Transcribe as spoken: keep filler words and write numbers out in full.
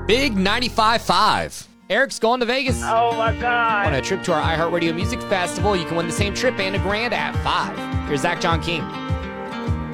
Big ninety-five point five. Eric's going to Vegas. Oh, my God. On a trip to our iHeartRadio Music Festival, you can win the same trip and a grand at five. Here's Zach John King.